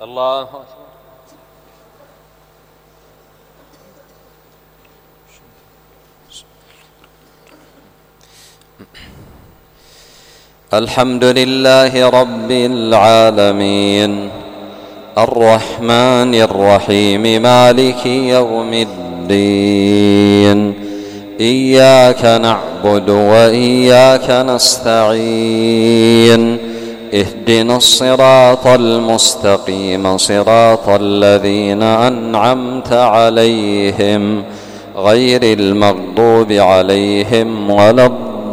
الله أكبر. الحمد لله رب العالمين الرحمن الرحيم مالك يوم الدين إياك نعبد وإياك نستعين اهدنا الصراط المستقيم صراط الذين أنعمت عليهم غير المغضوب عليهم ولا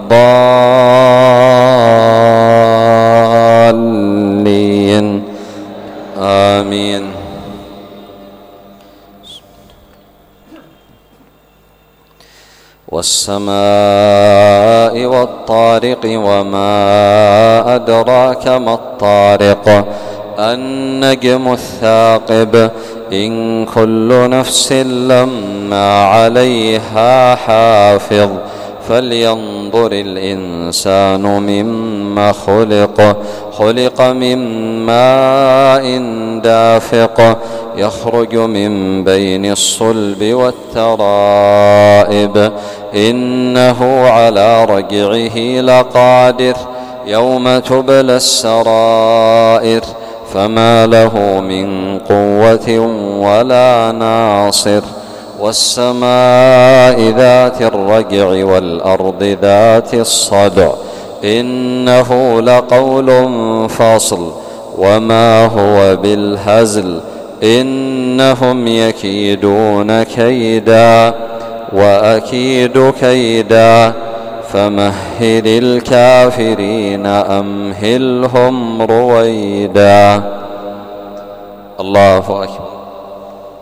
الضالين آمين. والسماء والطارق وما أدراك ما الطارق النجم الثاقب إن كل نفس لما عليها حافظ فلينظر الإنسان مما خلق من ماء دافق يخرج من بين الصلب والترائب إنه على رجعه لقادر يوم تبلى السرائر فما له من قوة ولا ناصر والسماء ذات الرجع والأرض ذات الصدع إنه لقول فصل وما هو بالهزل إنهم يكيدون كيدا وأكيد كيدا فمهل الكافرين أمهلهم رويدا. الله أكبر.